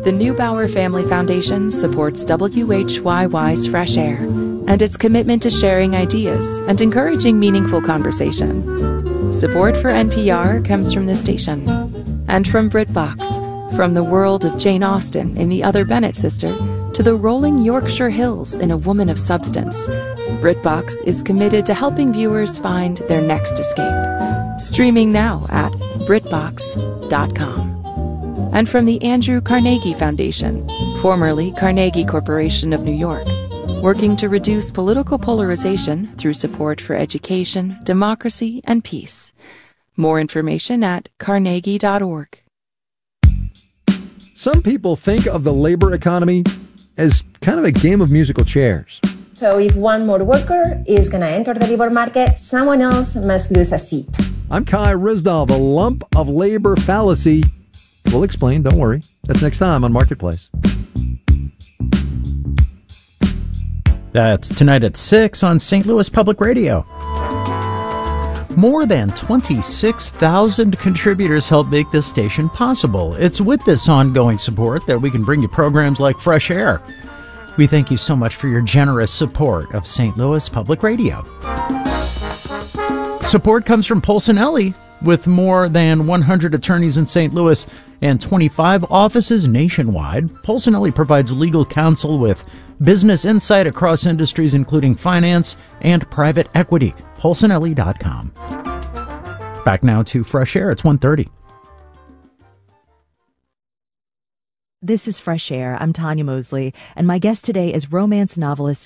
The Neubauer Family Foundation supports WHYY's Fresh Air and its commitment to sharing ideas and encouraging meaningful conversation. Support for NPR comes from this station and from BritBox, from the world of Jane Austen in The Other Bennet Sister to the rolling Yorkshire Hills in A Woman of Substance. BritBox is committed to helping viewers find their next escape. Streaming now at BritBox.com. And from the Andrew Carnegie Foundation, formerly Carnegie Corporation of New York, working to reduce political polarization through support for education, democracy, and peace. More information at carnegie.org. Some people think of the labor economy as kind of a game of musical chairs. So if one more worker is going to enter the labor market, someone else must lose a seat. I'm Kai Ryssdal. The lump of labor fallacy. We'll explain, don't worry. That's next time on Marketplace. That's tonight at 6 on St. Louis Public Radio. More than 26,000 contributors help make this station possible. It's with this ongoing support that we can bring you programs like Fresh Air. We thank you so much for your generous support of St. Louis Public Radio. Support comes from Polsinelli, with more than 100 attorneys in St. Louis and 25 offices nationwide. Polsinelli provides legal counsel with business insight across industries, including finance and private equity. Polsinelli.com. Back now to Fresh Air. It's 1:30. This is Fresh Air. I'm Tanya Mosley, and my guest today is romance novelist